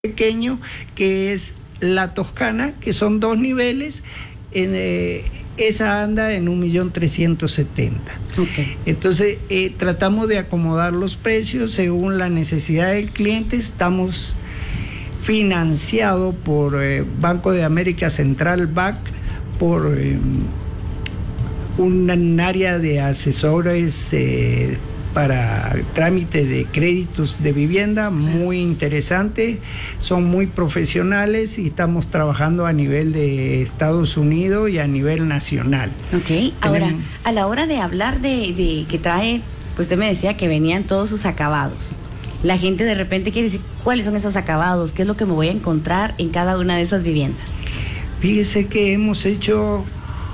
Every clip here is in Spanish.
pequeño, que es la Toscana, que son 2 niveles. Esa anda en 1.370.000. Okay. Entonces tratamos de acomodar los precios según la necesidad del cliente. Estamos financiados por Banco de América Central, BAC, por un área de asesores para trámite de créditos de vivienda muy interesante. Son muy profesionales y estamos trabajando a nivel de Estados Unidos y a nivel nacional. Ok, ahora, a la hora de hablar de que trae, pues usted me decía que venían todos sus acabados. La gente de repente quiere decir, ¿cuáles son esos acabados? ¿Qué es lo que me voy a encontrar en cada una de esas viviendas? Fíjese que hemos hecho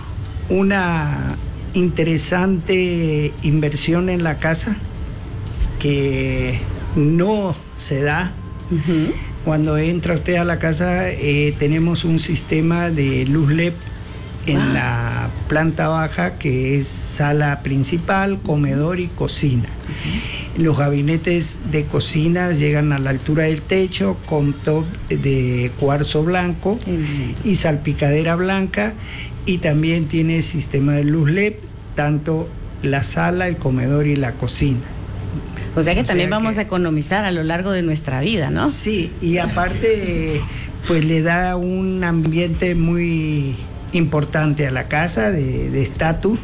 una interesante inversión en la casa que no se da. Uh-huh. Cuando entra usted a la casa, tenemos un sistema de luz LED en la planta baja, que es sala principal, comedor y cocina. Uh-huh. Los gabinetes de cocina llegan a la altura del techo con top de cuarzo blanco y salpicadera blanca, y también tiene sistema de luz LED, tanto la sala, el comedor y la cocina. O sea que también vamos a economizar a lo largo de nuestra vida, ¿no? Sí, y aparte pues le da un ambiente muy importante a la casa de estatus.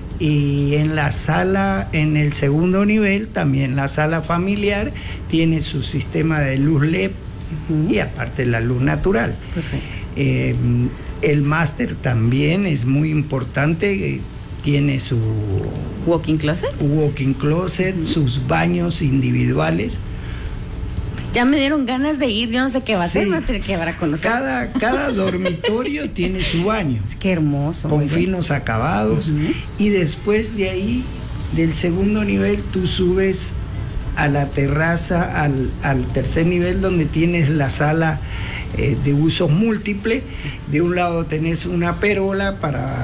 Y en la sala, en el segundo nivel, también la sala familiar tiene su sistema de luz LED. Uh-huh. Y aparte la luz natural. Perfecto. El máster también es muy importante. Tiene su walk-in closet, uh-huh, sus baños individuales. Ya me dieron ganas de ir, yo no sé qué va a hacer, no tener que llevar a conocer. Cada dormitorio tiene su baño. Qué hermoso. Con finos acabados. Uh-huh. Y después de ahí, del segundo nivel, tú subes a la terraza, al tercer nivel, donde tienes la sala de usos múltiples. De un lado tenés una perola,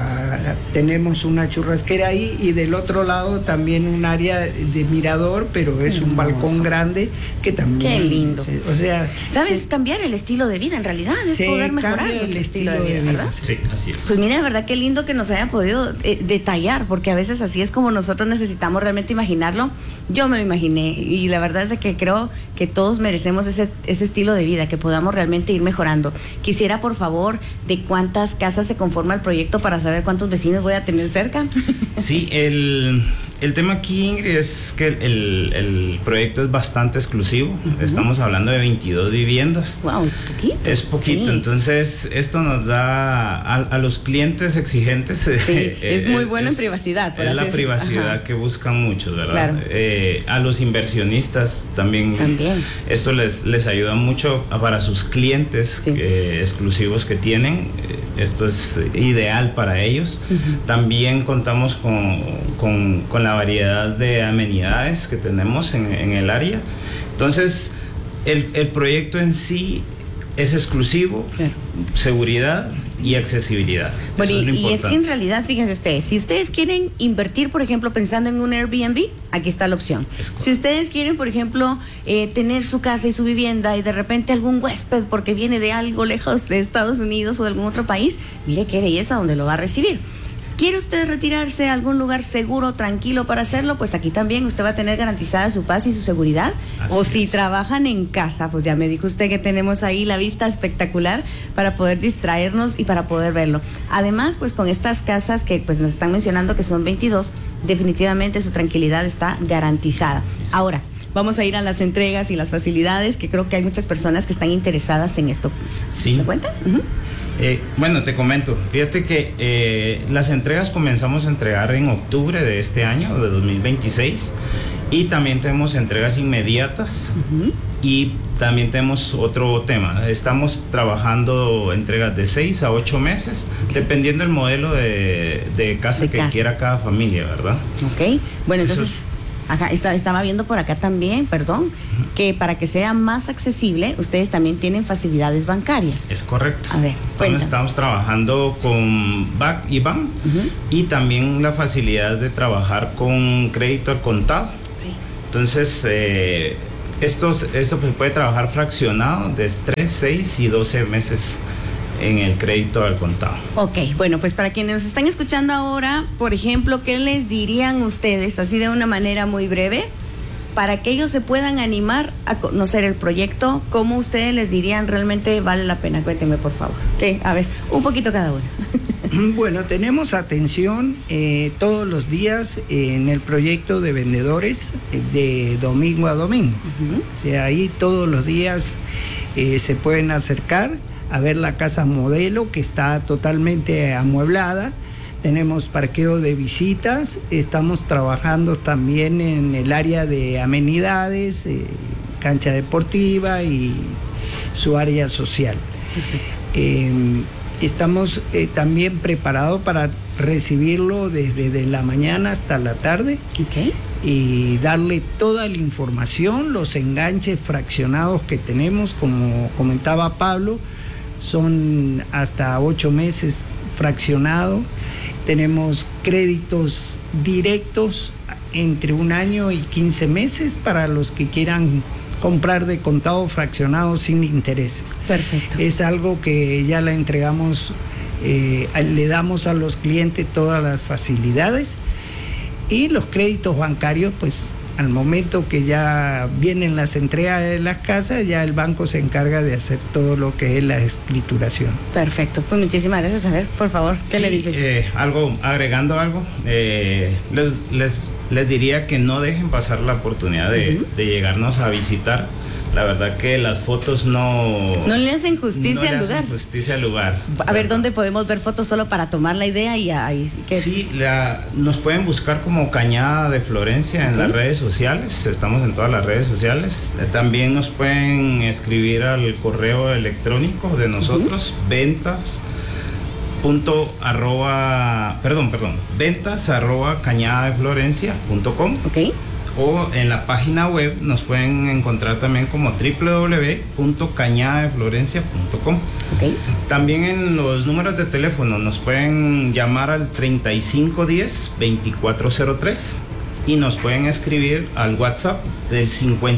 tenemos una churrasquera ahí, y del otro lado también un área de mirador, pero es un balcón grande que también... Qué lindo. O sea... ¿Sabes? Cambiar el estilo de vida, en realidad, es poder mejorar el estilo de vida, ¿verdad? Sí, así es. Pues mira, de verdad, qué lindo que nos haya podido detallar, porque a veces así es como nosotros necesitamos realmente imaginarlo. Yo me lo imaginé, y la verdad es que creo que todos merecemos ese estilo de vida, que podamos realmente ir mejorando. Quisiera, por favor, de cuántas casas se conforma el proyecto para saber cuántos vecinos voy a tener cerca. Sí, el tema aquí, Ingrid, es que el proyecto es bastante exclusivo. Uh-huh. Estamos hablando de 22 viviendas. Wow, es poquito. Es poquito, sí. Entonces esto nos da a los clientes exigentes. Sí, es muy bueno en privacidad. Es la privacidad, ajá, que buscan muchos, ¿verdad? Claro. A los inversionistas también. Esto les ayuda mucho para sus clientes, sí, exclusivos que tienen. Esto es ideal para ellos. Uh-huh. También contamos con la variedad de amenidades que tenemos en el área. Entonces, el proyecto en sí es exclusivo, claro, seguridad y accesibilidad. Bueno, eso es lo y importante. Es que en realidad, fíjense ustedes, si ustedes quieren invertir, por ejemplo, pensando en un Airbnb, aquí está la opción. Si ustedes quieren, por ejemplo, tener su casa y su vivienda, y de repente algún huésped, porque viene de algo lejos de Estados Unidos o de algún otro país, mire qué belleza donde lo va a recibir. ¿Quiere usted retirarse a algún lugar seguro, tranquilo para hacerlo? Pues aquí también usted va a tener garantizada su paz y su seguridad. Así o si es. Trabajan en casa, pues ya me dijo usted que tenemos ahí la vista espectacular para poder distraernos y para poder verlo. Además, pues con estas casas que pues nos están mencionando que son 22, definitivamente su tranquilidad está garantizada. Sí. Ahora, vamos a ir a las entregas y las facilidades, que creo que hay muchas personas que están interesadas en esto. Sí. ¿Me cuenta? Uh-huh. Bueno, te comento, fíjate que las entregas comenzamos a entregar en octubre de este año, de 2026, y también tenemos entregas inmediatas. Uh-huh. Y también tenemos otro tema, estamos trabajando entregas de 6 a 8 meses, okay, dependiendo del modelo de casa que quiera cada familia, ¿verdad? Ok, bueno, entonces... Ajá, estaba viendo por acá también, perdón, que para que sea más accesible, ustedes también tienen facilidades bancarias. Es correcto. A ver, entonces estamos trabajando con BAC y BAN, uh-huh, y también la facilidad de trabajar con crédito al contado. Okay. Entonces, Esto se puede trabajar fraccionado de 3, 6 y 12 meses en el crédito al contado. Ok, bueno, pues para quienes nos están escuchando ahora, por ejemplo, ¿qué les dirían ustedes, así de una manera muy breve, para que ellos se puedan animar a conocer el proyecto? ¿Cómo ustedes les dirían realmente vale la pena? Cuéntenme, por favor. Okay, a ver, un poquito cada uno. Bueno, tenemos atención todos los días en el proyecto de vendedores de domingo a domingo. O sea, ahí todos los días se pueden acercar a ver la casa modelo, que está totalmente amueblada. Tenemos parqueo de visitas, estamos trabajando también en el área de amenidades, cancha deportiva y su área social. Estamos también preparados para recibirlo desde la mañana hasta la tarde. Okay. Y darle toda la información, los enganches fraccionados que tenemos, como comentaba Pablo, son hasta 8 meses fraccionado. Tenemos créditos directos entre 1 año y 15 meses para los que quieran comprar de contado fraccionado sin intereses. Perfecto. Es algo que ya la entregamos, le damos a los clientes todas las facilidades, y los créditos bancarios, pues al momento que ya vienen las entregas de las casas, ya el banco se encarga de hacer todo lo que es la escrituración. Perfecto, pues muchísimas gracias. A ver, por favor, ¿qué le dices? Agregando algo, les diría que no dejen pasar la oportunidad de llegarnos a visitar. La verdad que las fotos no le hacen justicia al lugar. Justicia al lugar. A ver, ¿dónde podemos ver fotos solo para tomar la idea? Sí, nos pueden buscar como Cañada de Florencia en las redes sociales. Estamos en todas las redes sociales. También nos pueden escribir al correo electrónico de nosotros, ventas@cañadadeflorencia.com. Okay. O en la página web nos pueden encontrar también como www.cañadadeflorencia.com. Okay. También en los números de teléfono nos pueden llamar al 3510-2403 y nos pueden escribir al WhatsApp del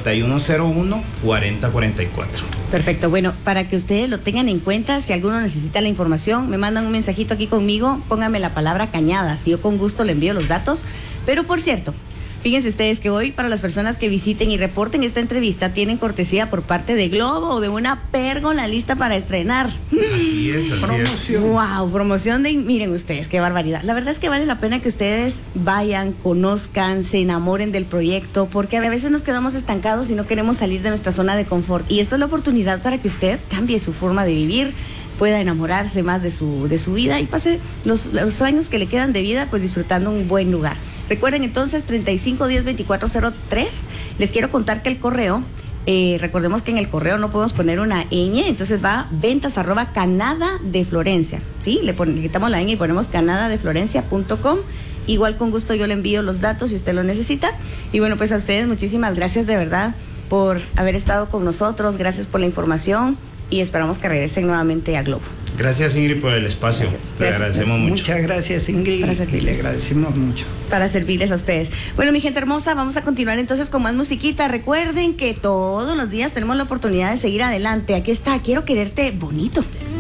5101-4044. Perfecto, bueno, para que ustedes lo tengan en cuenta, si alguno necesita la información, me mandan un mensajito aquí conmigo, póngame la palabra Cañada, si yo con gusto le envío los datos. Pero por cierto, fíjense ustedes que hoy, para las personas que visiten y reporten esta entrevista, tienen cortesía por parte de Globo o de una pérgola lista para estrenar. Así es. Wow, promoción miren ustedes, qué barbaridad. La verdad es que vale la pena que ustedes vayan, conozcan, se enamoren del proyecto, porque a veces nos quedamos estancados y no queremos salir de nuestra zona de confort. Y esta es la oportunidad para que usted cambie su forma de vivir, pueda enamorarse más de su vida y pase los años que le quedan de vida pues disfrutando un buen lugar. Recuerden entonces 3510-2403. Les quiero contar que el correo, recordemos que en el correo no podemos poner una ñ, entonces va ventas@canadadeflorencia, ¿sí? Le quitamos la ñ y ponemos canadadeflorencia.com. Igual con gusto yo le envío los datos si usted los necesita. Y bueno, pues a ustedes muchísimas gracias de verdad por haber estado con nosotros, gracias por la información y esperamos que regresen nuevamente a Globo. Gracias, Ingrid, por el espacio. Te agradecemos mucho. Muchas gracias, Ingrid, y le agradecemos mucho. Para servirles a ustedes. Bueno, mi gente hermosa, vamos a continuar entonces con más musiquita. Recuerden que todos los días tenemos la oportunidad de seguir adelante. Aquí está, Quiero Quererte Bonito.